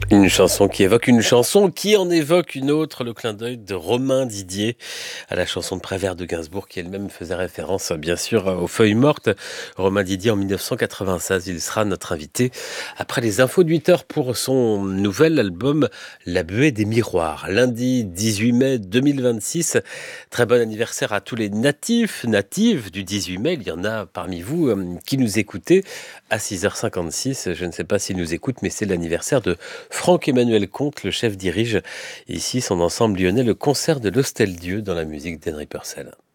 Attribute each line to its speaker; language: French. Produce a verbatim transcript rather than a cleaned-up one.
Speaker 1: Une chanson qui évoque une chanson qui en évoque une autre, le clin d'œil de Romain Didier à la chanson de Prévert de Gainsbourg qui elle-même faisait référence bien sûr aux feuilles mortes. Romain Didier en mille neuf cent quatre-vingt-seize, il sera notre invité après les infos de huit heures pour son nouvel album La Buée des Miroirs. Lundi dix-huit mai deux mille vingt-six, très bon anniversaire à tous les natifs, natives du dix-huit mai. Il y en a parmi vous euh, qui nous écoutez à six heures cinquante-six. Je ne sais pas s'ils nous écoutent, mais c'est l'anniversaire de Franck-Emmanuel Comte, le chef dirige ici son ensemble lyonnais, le concert de l'Hostel Dieu dans la musique d'Henry Purcell.